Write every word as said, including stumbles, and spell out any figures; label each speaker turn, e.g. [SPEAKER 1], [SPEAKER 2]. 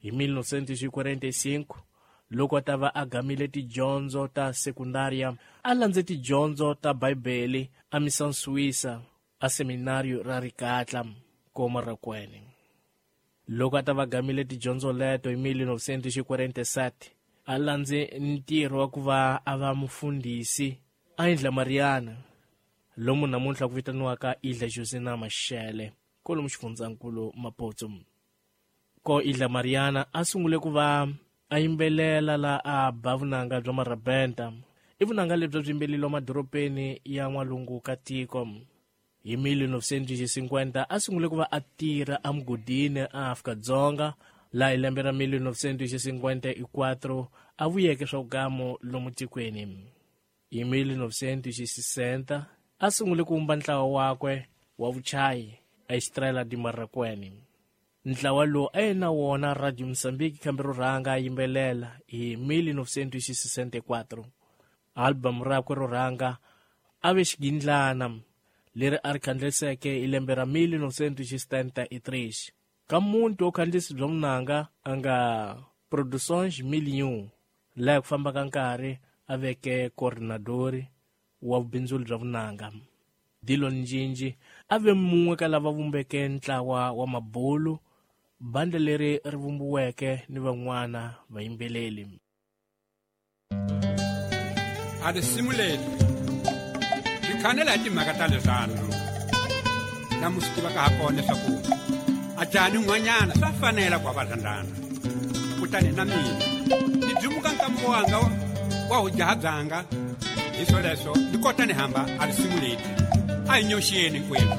[SPEAKER 1] Hi mille neuf cent quarante-cinco, loko a tava a gamile tidyondzo ta sekundaria, a landze tidyondzo ta Bibele a Missão Suíça, a seminario ra Rikatla, Komarakwene. Loko a tava gamile tidyondzo leto hi mille neuf cent quaranta-sete, a landze ntirho wa ku va a va mufundhisi a Idla Mariana, lomu namuntlha ku vitaniwaka Idla Josina Mashele, kolomu xifundzankulu Maputo. Ko Idla Mariana a sungule ku va a yimbelela la a ba vunanga bya marabenta, i vunanga lebyi byi yimbeleriwa madorobeni ya n'walungu ka tiko. Hi mille neuf cent cinquanta a sungule ku va a tirha a mugodini a Afrika-Dzonga, la hi lembe ra mille neuf cent cinquanta-quattro a vuyeke swa kugamo lomu tikweni. Hi mille neuf cent sessanta a sungule ku vumba ntlawa wakwe wa vuchayi a Estrela de Marakwene. Ntlawa lowu a yena wona Radio Mozambique kambe ro rhanga yimbelela hi mille neuf cent sessantaquattro. Album rakwe ro rhanga a ve Xigindlana, leri a ri khandliseke hi lembe ra mille neuf cent setenta-três. Ka munti wo khandlisi bya vunanga a nga Produções Milhão, laha ku fambaka nkarhi a veke coordinadori wa vubindzuli bya vunanga. Dillon Njinji a ve mun'we ka lava vumbeke ntlawa wa Mabulu, banda leri ri vumbiweke ni van'wana vayimbeleri.
[SPEAKER 2] A risimu leri ri khanela hi timhaka ta leswano lamu swi tivaka ha kona leswaku a jani n'wanyana swa fanela ku va zandana. Kutani na mina ni dzumuka nkama wanga wa hu jaha dzanga hi swoleswo ni kota ni hamba a risimu leti a hi nyoxiyeni kwenu.